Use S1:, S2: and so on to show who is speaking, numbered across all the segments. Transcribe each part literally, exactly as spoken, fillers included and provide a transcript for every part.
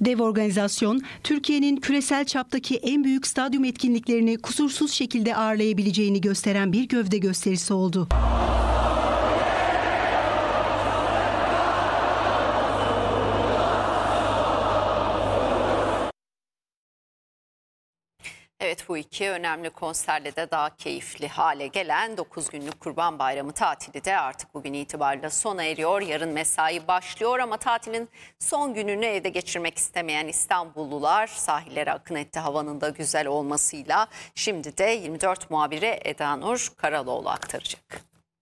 S1: Dev organizasyon, Türkiye'nin küresel çaptaki en büyük stadyum etkinliklerini kusursuz şekilde ağırlayabileceğini gösteren bir gövde gösterisi oldu.
S2: Evet, bu iki önemli konserle de daha keyifli hale gelen dokuz günlük Kurban Bayramı tatili de artık bugün itibariyle sona eriyor. Yarın mesai başlıyor ama tatilin son gününü evde geçirmek istemeyen İstanbullular sahillere akın etti havanın da güzel olmasıyla. Şimdi de yirmi dört muhabiri Eda Nur Karaloğlu aktaracak.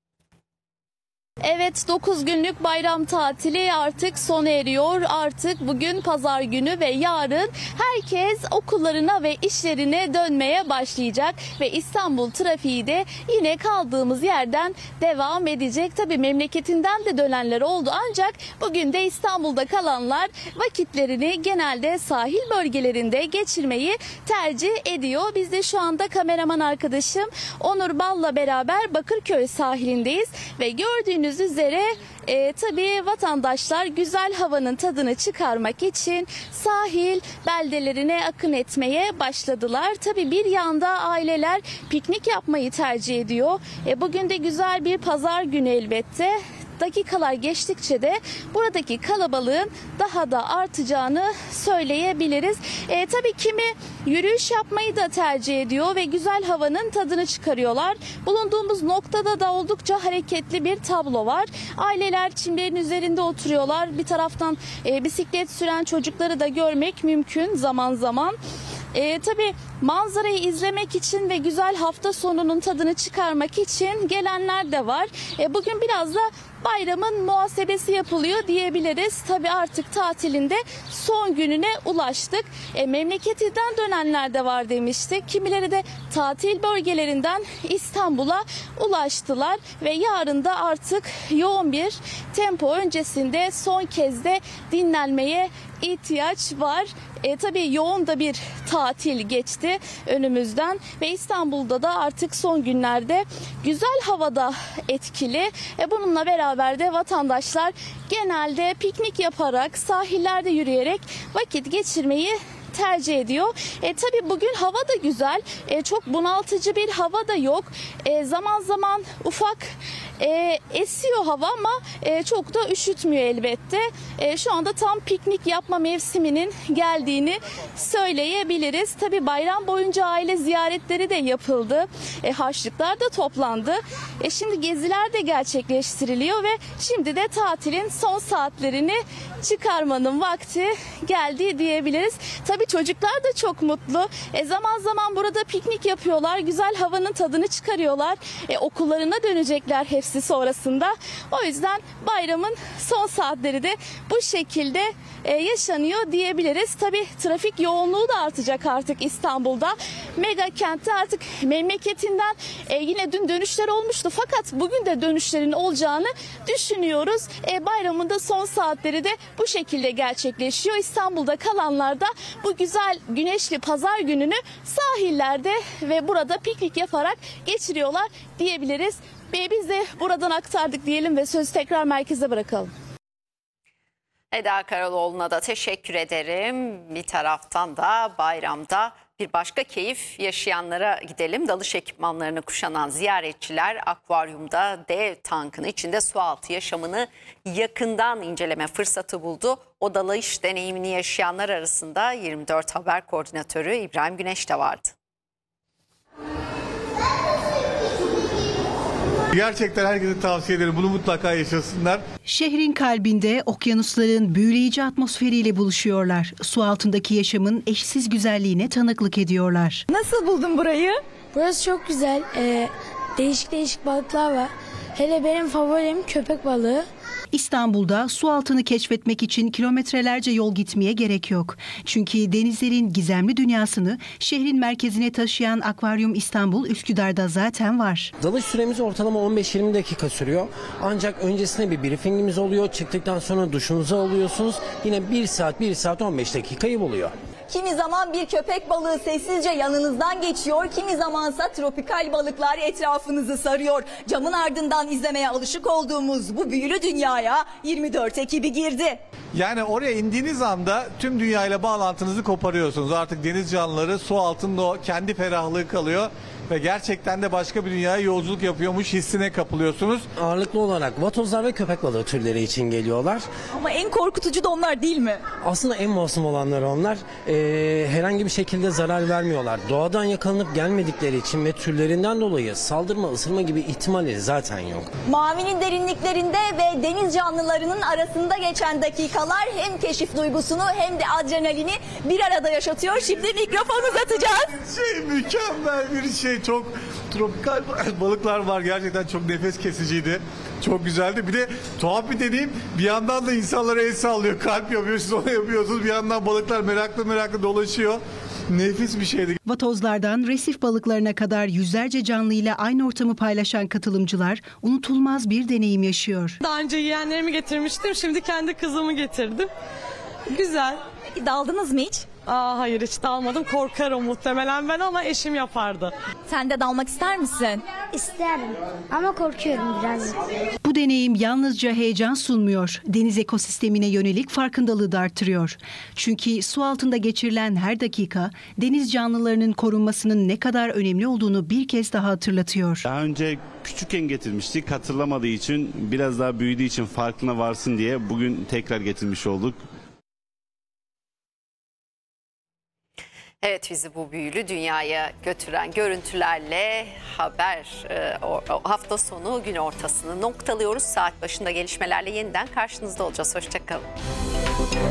S3: Evet, dokuz günlük bayram tatili artık sona eriyor. Artık bugün pazar günü ve yarın herkes okullarına ve işlerine dönmeye başlayacak. Ve İstanbul trafiği de yine kaldığımız yerden devam edecek. Tabii memleketinden de dönenler oldu ancak bugün de İstanbul'da kalanlar vakitlerini genelde sahil bölgelerinde geçirmeyi tercih ediyor. Biz de şu anda kameraman arkadaşım Onur Bal'la beraber Bakırköy sahilindeyiz ve gördüğünüz üzere e, tabii vatandaşlar güzel havanın tadını çıkarmak için sahil beldelerine akın etmeye başladılar. Tabii bir yanda aileler piknik yapmayı tercih ediyor. E, bugün de güzel bir pazar günü elbette. Dakikalar geçtikçe de buradaki kalabalığın daha da artacağını söyleyebiliriz. E, tabii kimi yürüyüş yapmayı da tercih ediyor ve güzel havanın tadını çıkarıyorlar. Bulunduğumuz noktada da oldukça hareketli bir tablo var. Aileler çimlerin üzerinde oturuyorlar. Bir taraftan e, bisiklet süren çocukları da görmek mümkün zaman zaman. E, tabii manzarayı izlemek için ve güzel hafta sonunun tadını çıkarmak için gelenler de var. E, bugün biraz da bayramın muhasebesi yapılıyor diyebiliriz. Tabii artık tatilinde son gününe ulaştık. E, memleketinden dönenler de var demiştik. Kimileri de tatil bölgelerinden İstanbul'a ulaştılar ve yarın da artık yoğun bir tempo öncesinde son kez de dinlenmeye ihtiyaç var. E, tabii yoğun da bir tatil geçti önümüzden ve İstanbul'da da artık son günlerde güzel havada etkili. E, bununla beraber de vatandaşlar genelde piknik yaparak, sahillerde yürüyerek vakit geçirmeyi tercih ediyor. E, tabii bugün hava da güzel. E, çok bunaltıcı bir hava da yok. E, zaman zaman ufak e, esiyor hava ama e, çok da üşütmüyor elbette. E, şu anda tam piknik yapma mevsiminin geldiğini söyleyebiliriz. Tabii bayram boyunca aile ziyaretleri de yapıldı. E, harçlıklar da toplandı. E, şimdi geziler de gerçekleştiriliyor ve şimdi de tatilin son saatlerini çıkarmanın vakti geldi diyebiliriz. Tabii çocuklar da çok mutlu. E, zaman zaman burada piknik yapıyorlar. Güzel havanın tadını çıkarıyorlar. E, okullarına dönecekler hepsi sonrasında. O yüzden bayramın son saatleri de bu şekilde e, yaşanıyor diyebiliriz. Tabii trafik yoğunluğu da artacak artık İstanbul'da. Mega kentte artık memleketinden e, yine dün dönüşler olmuştu. Fakat bugün de dönüşlerin olacağını düşünüyoruz. E, bayramın da son saatleri de bu şekilde gerçekleşiyor. İstanbul'da kalanlar da bu güzel güneşli pazar gününü sahillerde ve burada piknik yaparak geçiriyorlar diyebiliriz. Ve biz de buradan aktardık diyelim ve sözü tekrar merkeze bırakalım.
S2: Eda Karaloğlu'na da teşekkür ederim. Bir taraftan da bayramda bir başka keyif yaşayanlara gidelim. Dalış ekipmanlarını kuşanan ziyaretçiler akvaryumda dev tankın içinde sualtı yaşamını yakından inceleme fırsatı buldu. O dalış deneyimini yaşayanlar arasında yirmi dört Haber Koordinatörü İbrahim Güneş de vardı.
S4: Gerçekten herkese tavsiye ederim. Bunu mutlaka yaşasınlar.
S1: Şehrin kalbinde okyanusların büyüleyici atmosferiyle buluşuyorlar. Su altındaki yaşamın eşsiz güzelliğine tanıklık ediyorlar.
S5: Nasıl buldun burayı?
S6: Burası çok güzel. Ee, değişik değişik balıklar var. Hele benim favorim köpek balığı.
S1: İstanbul'da su altını keşfetmek için kilometrelerce yol gitmeye gerek yok. Çünkü denizlerin gizemli dünyasını şehrin merkezine taşıyan Akvaryum İstanbul Üsküdar'da zaten var.
S7: Dalış süremiz ortalama on beş yirmi dakika sürüyor. Ancak öncesinde bir briefingimiz oluyor. Çıktıktan sonra duşunuzu alıyorsunuz. Yine bir saat bir saat on beş dakikayı buluyor.
S5: Kimi zaman bir köpek balığı sessizce yanınızdan geçiyor, kimi zamansa tropikal balıklar etrafınızı sarıyor. Camın ardından izlemeye alışık olduğumuz bu büyülü dünyaya yirmi dört ekibi girdi.
S4: Yani oraya indiğiniz anda tüm dünyayla bağlantınızı koparıyorsunuz. Artık deniz canlıları su altında o kendi ferahlığı kalıyor ve gerçekten de başka bir dünyaya yolculuk yapıyormuş hissine kapılıyorsunuz.
S7: Ağırlıklı olarak vatozlar ve köpek balığı türleri için geliyorlar.
S5: Ama en korkutucu da onlar değil mi?
S7: Aslında en masum olanları onlar. Ee, herhangi bir şekilde zarar vermiyorlar. Doğadan yakalanıp gelmedikleri için ve türlerinden dolayı saldırma, ısırma gibi ihtimalleri zaten yok.
S5: Mavinin derinliklerinde ve deniz canlılarının arasında geçen dakikalar hem keşif duygusunu hem de adrenalini bir arada yaşatıyor. Şimdi mikrofon uzatacağız.
S4: Şey mükemmel bir şey. Çok tropikal balıklar var. Gerçekten çok nefes kesiciydi. Çok güzeldi. Bir de tuhaf bir deneyim. Bir yandan da insanlara el sallıyor. Kalp yapıyor. Siz onu yapıyorsunuz. Bir yandan balıklar meraklı meraklı dolaşıyor. Nefis bir şeydi.
S1: Vatozlardan resif balıklarına kadar yüzlerce canlıyla aynı ortamı paylaşan katılımcılar unutulmaz bir deneyim yaşıyor.
S8: Daha önce yeğenlerimi getirmiştim. Şimdi kendi kızımı getirdim. Güzel.
S5: Daldınız mı hiç?
S8: Aa, hayır hiç dalmadım. Korkarım muhtemelen ben ama eşim yapardı.
S5: Sen de dalmak ister misin?
S9: İsterim ama korkuyorum biraz.
S1: Bu deneyim yalnızca heyecan sunmuyor, deniz ekosistemine yönelik farkındalığı da artırıyor. Çünkü su altında geçirilen her dakika deniz canlılarının korunmasının ne kadar önemli olduğunu bir kez daha hatırlatıyor.
S10: Daha önce küçükken getirmiştik, hatırlamadığı için, biraz daha büyüdüğü için farkına varsın diye bugün tekrar getirmiş olduk.
S2: Evet, bizi bu büyülü dünyaya götüren görüntülerle haber e, o, o hafta sonu gün ortasını noktalıyoruz. Saat başında gelişmelerle yeniden karşınızda olacağız. Hoşça kalın.